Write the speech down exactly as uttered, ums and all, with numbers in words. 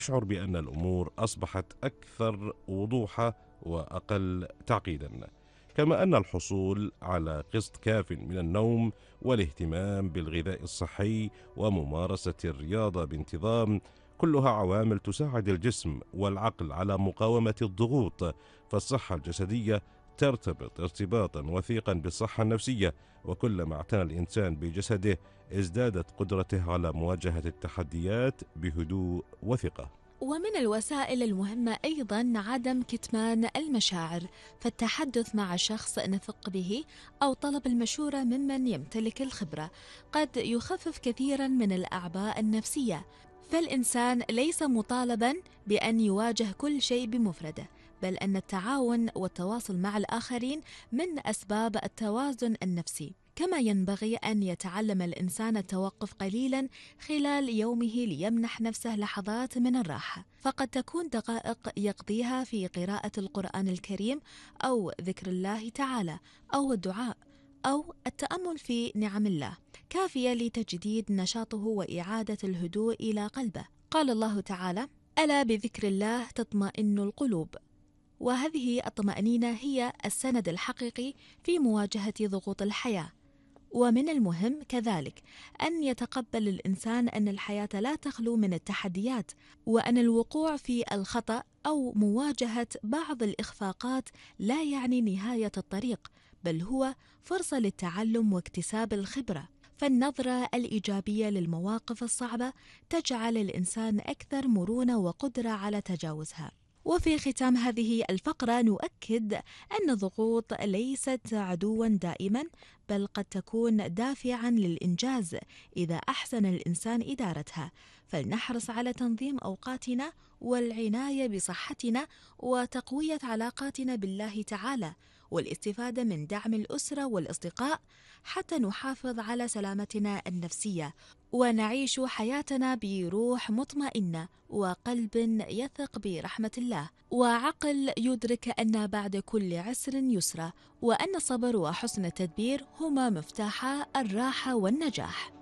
يشعر بأن الأمور أصبحت أكثر وضوحا وأقل تعقيدا، كما أن الحصول على قسط كاف من النوم والاهتمام بالغذاء الصحي وممارسة الرياضة بانتظام كلها عوامل تساعد الجسم والعقل على مقاومة الضغوط. فالصحة الجسدية ترتبط ارتباطا وثيقا بالصحة النفسية، وكلما اعتنى الإنسان بجسده ازدادت قدرته على مواجهة التحديات بهدوء وثقة. ومن الوسائل المهمة أيضاً عدم كتمان المشاعر، فالتحدث مع شخص نثق به أو طلب المشورة ممن يمتلك الخبرة قد يخفف كثيراً من الأعباء النفسية. فالإنسان ليس مطالباً بأن يواجه كل شيء بمفرده، بل أن التعاون والتواصل مع الآخرين من أسباب التوازن النفسي. كما ينبغي أن يتعلم الإنسان التوقف قليلاً خلال يومه ليمنح نفسه لحظات من الراحة، فقد تكون دقائق يقضيها في قراءة القرآن الكريم أو ذكر الله تعالى أو الدعاء أو التأمل في نعم الله كافية لتجديد نشاطه وإعادة الهدوء إلى قلبه. قال الله تعالى: ألا بذكر الله تطمئن القلوب. وهذه الطمأنينة هي السند الحقيقي في مواجهة ضغوط الحياة. ومن المهم كذلك أن يتقبل الإنسان أن الحياة لا تخلو من التحديات، وأن الوقوع في الخطأ أو مواجهة بعض الإخفاقات لا يعني نهاية الطريق، بل هو فرصة للتعلم واكتساب الخبرة. فالنظرة الإيجابية للمواقف الصعبة تجعل الإنسان أكثر مرونة وقدرة على تجاوزها. وفي ختام هذه الفقرة نؤكد أن الضغوط ليست عدواً دائماً، بل قد تكون دافعاً للإنجاز إذا أحسن الإنسان إدارتها. فلنحرص على تنظيم أوقاتنا والعناية بصحتنا وتقوية علاقاتنا بالله تعالى، والاستفادة من دعم الأسرة والأصدقاء حتى نحافظ على سلامتنا النفسية ونعيش حياتنا بروح مطمئنة وقلب يثق برحمة الله وعقل يدرك أن بعد كل عسر يسرا، وأن الصبر وحسن التدبير هما مفتاح الراحة والنجاح.